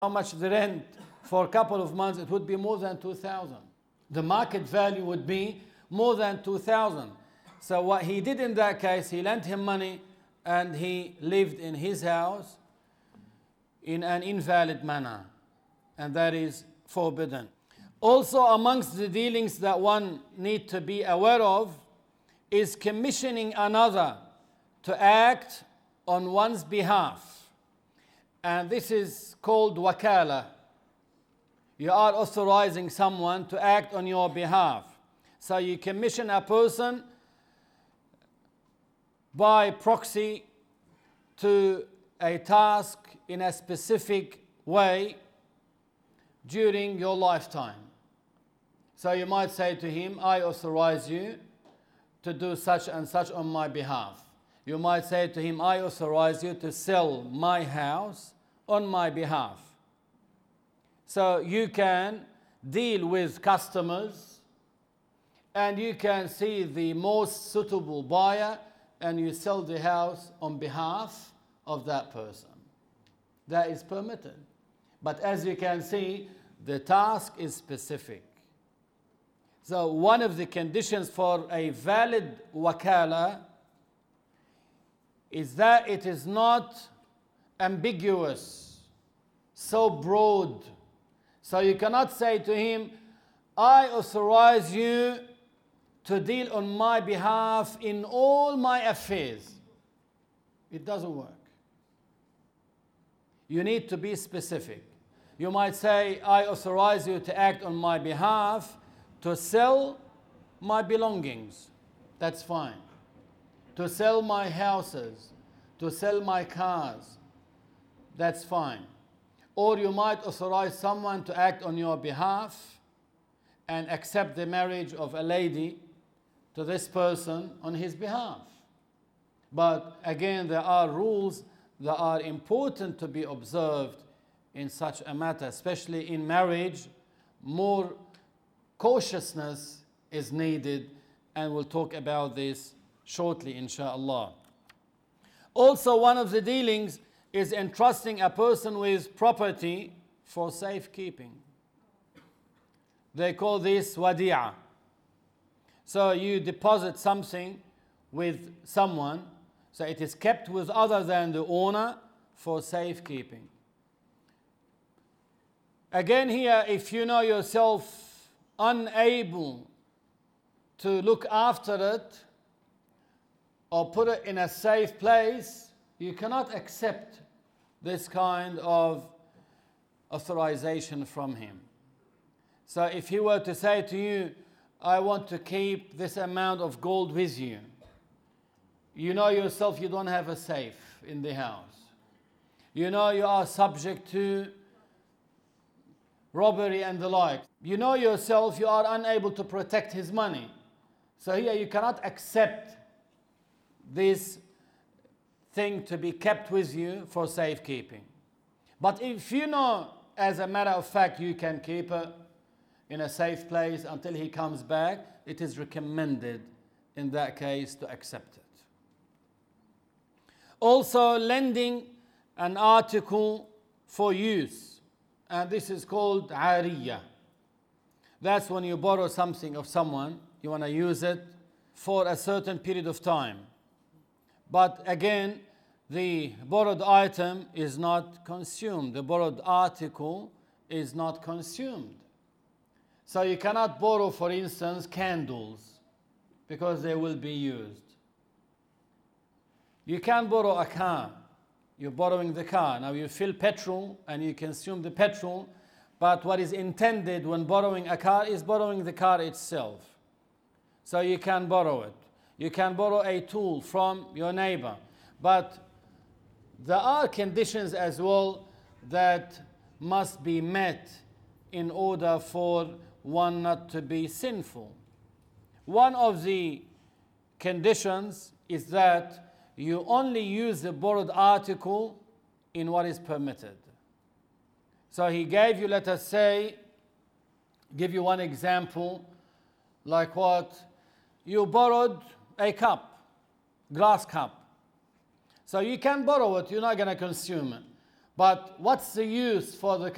how much the rent for a couple of months, it would be more than 2,000. The market value would be more than 2,000. So what he did in that case, he lent him money and he lived in his house in an invalid manner, and that is forbidden. Also, amongst the dealings that one need to be aware of is commissioning another to act on one's behalf. And this is called wakala. You are authorizing someone to act on your behalf. So you commission a person by proxy to a task in a specific way during your lifetime. So you might say to him, I authorize you to do such and such on my behalf. You might say to him, I authorize you to sell my house on my behalf. So you can deal with customers and you can see the most suitable buyer and you sell the house on behalf of that person. That is permitted. But as you can see, the task is specific. So one of the conditions for a valid wakala is that it is not ambiguous, so broad. So you cannot say to him, I authorize you to deal on my behalf in all my affairs. It doesn't work. You need to be specific. You might say, I authorize you to act on my behalf to sell my belongings. That's fine. To sell my houses, to sell my cars. That's fine. Or you might authorize someone to act on your behalf and accept the marriage of a lady to this person on his behalf. But again, there are rules that are important to be observed in such a matter, especially in marriage. More cautiousness is needed, and we'll talk about this shortly, inshallah. Also, one of the dealings is entrusting a person with property for safekeeping. They call this wadi'ah. So you deposit something with someone, so it is kept with other than the owner for safekeeping. Again here, if you know yourself unable to look after it or put it in a safe place, you cannot accept this kind of authorization from him. So if he were to say to you, I want to keep this amount of gold with you, you know yourself you don't have a safe in the house. You know you are subject to robbery and the like. You know yourself you are unable to protect his money. So here you cannot accept this thing to be kept with you for safekeeping. But if you know, as a matter of fact, you can keep it in a safe place until he comes back, it is recommended in that case to accept it. Also, lending an article for use, and this is called ariyah. That's when you borrow something of someone, you want to use it for a certain period of time. But again, the borrowed item is not consumed. The borrowed article is not consumed. So you cannot borrow, for instance, candles because they will be used. You can borrow a car. You're borrowing the car. Now you fill petrol and you consume the petrol, but what is intended when borrowing a car is borrowing the car itself. So you can borrow it. You can borrow a tool from your neighbor. But there are conditions as well that must be met in order for one not to be sinful. One of the conditions is that you only use the borrowed article in what is permitted. So he gave you, let us say, give you one example, like what? You borrowed a cup, glass cup. So you can borrow it, you're not going to consume it. But what's the use for the